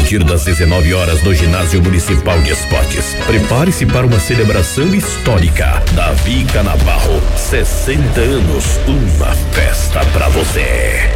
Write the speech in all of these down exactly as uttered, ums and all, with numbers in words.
partir das dezenove horas no Ginásio Municipal de Esportes. Prepare-se para uma celebração histórica. Davi Canabarro, sessenta anos, uma festa pra você.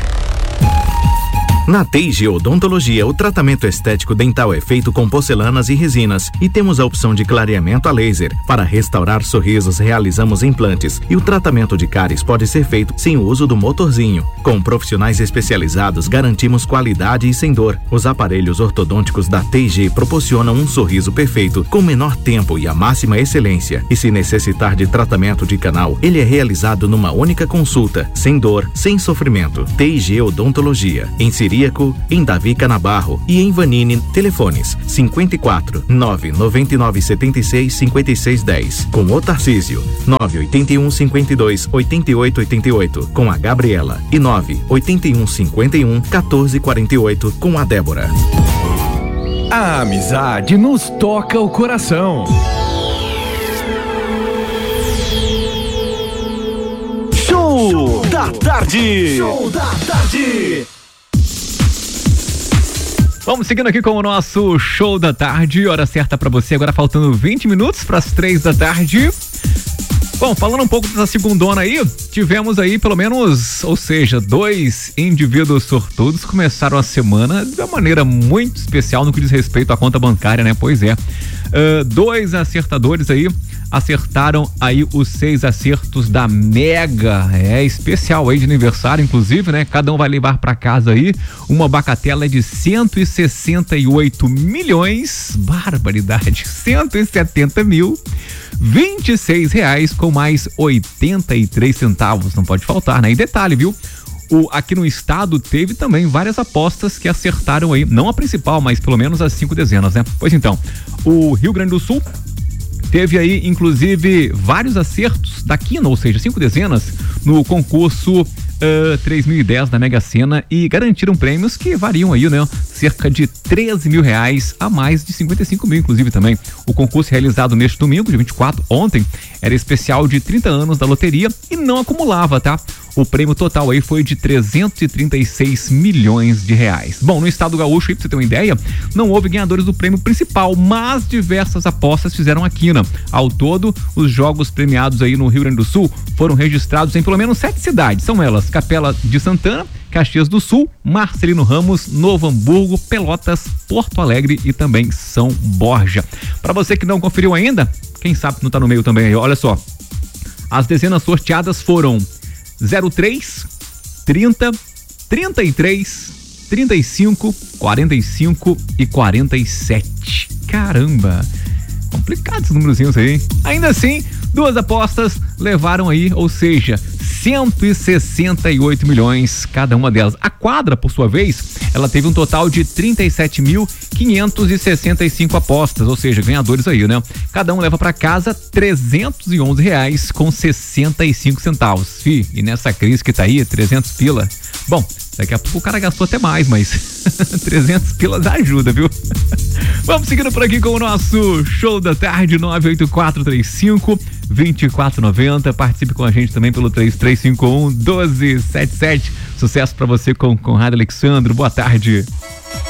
Na T I G Odontologia, o tratamento estético dental é feito com porcelanas e resinas e temos a opção de clareamento a laser. Para restaurar sorrisos, realizamos implantes e o tratamento de cáries pode ser feito sem o uso do motorzinho. Com profissionais especializados, garantimos qualidade e sem dor. Os aparelhos ortodônticos da T I G proporcionam um sorriso perfeito, com menor tempo e a máxima excelência. E se necessitar de tratamento de canal, ele é realizado numa única consulta, sem dor, sem sofrimento. T I G Odontologia, em Siríaco, em Davi Canabarro e em Vanini. Telefones cinquenta e quatro, nove nove nove sete seis, cinco seis um zero. Com o Tarcísio, nove oito um, cinquenta e dois, oitenta e oito oitenta e oito. Com a Gabriela e nove oito um, cinquenta e um, quatorze quarenta e oito. Com a Débora. A amizade nos toca o coração. Show da tarde. Show da tarde. Vamos seguindo aqui com o nosso show da tarde, hora certa pra você, agora faltando vinte minutos para as três da tarde. Bom, falando um pouco dessa segundona aí, tivemos aí pelo menos, ou seja, dois indivíduos sortudos começaram a semana de uma maneira muito especial no que diz respeito à conta bancária, né? Pois é, uh, dois acertadores aí acertaram aí os seis acertos da Mega, é especial aí de aniversário, inclusive, né? Cada um vai levar para casa aí uma bagatela de cento e sessenta e oito milhões, barbaridade, cento e setenta mil, vinte e seis reais com mais oitenta e três centavos, não pode faltar, né? E detalhe, viu? O, aqui no estado teve também várias apostas que acertaram aí, não a principal, mas pelo menos as cinco dezenas, né? Pois então, o Rio Grande do Sul teve aí, inclusive, vários acertos da quina, ou seja, cinco dezenas, no concurso uh, três mil e dez da Mega Sena e garantiram prêmios que variam aí, né? Cerca de treze mil reais a mais de cinquenta e cinco mil, inclusive também. O concurso realizado neste domingo, dia vinte e quatro, ontem, era especial de trinta anos da loteria e não acumulava, tá? O prêmio total aí foi de trezentos e trinta e seis milhões de reais. Bom, no estado gaúcho, aí, pra você ter uma ideia, não houve ganhadores do prêmio principal, mas diversas apostas fizeram a quina. Ao todo, os jogos premiados aí no Rio Grande do Sul foram registrados em pelo menos sete cidades. São elas: Capela de Santana, Caxias do Sul, Marcelino Ramos, Novo Hamburgo, Pelotas, Porto Alegre e também São Borja. Para você que não conferiu ainda, quem sabe não tá no meio também aí, olha só. As dezenas sorteadas foram zero três, trinta, trinta e três, trinta e cinco, quarenta e cinco e quarenta e sete. Caramba! Complicados os númerozinhos aí, hein? Ainda assim, duas apostas levaram aí, ou seja, cento e sessenta e oito milhões cada uma delas. A quadra, por sua vez, ela teve um total de trinta e sete mil quinhentos e sessenta e cinco apostas, ou seja, ganhadores aí, né? Cada um leva para casa trezentos e onze reais com sessenta e cinco centavos. Fih, e nessa crise que tá aí, trezentos pila. Bom, daqui a pouco o cara gastou até mais, mas trezentos pilas ajuda, viu? Vamos seguindo por aqui com o nosso show da tarde, nove oito quatro três cinco, dois quatro nove zero. Participe com a gente também pelo três três cinco um, doze sete sete. Sucesso pra você com Conrado Alexandre. Boa tarde.